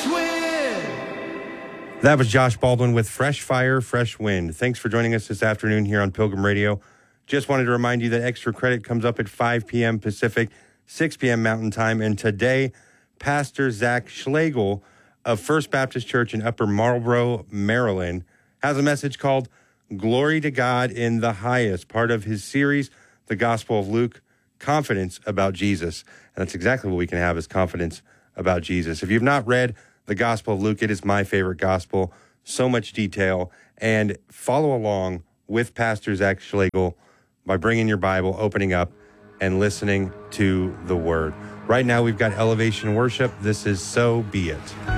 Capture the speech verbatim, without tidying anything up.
That was Josh Baldwin with Fresh Fire, Fresh Wind. Thanks for joining us this afternoon here on Pilgrim Radio. Just wanted to remind you that extra credit comes up at five p.m. Pacific, six p.m. Mountain Time. And today, Pastor Zach Schlegel of First Baptist Church in Upper Marlboro, Maryland, has a message called Glory to God in the Highest, part of his series, The Gospel of Luke, Confidence About Jesus. And that's exactly what we can have is confidence about Jesus. If you've not read The Gospel of Luke, it is my favorite gospel. So much detail. And follow along with Pastor Zach Schlegel by bringing your Bible, opening up, and listening to the Word. Right now, we've got Elevation Worship. This is So Be It.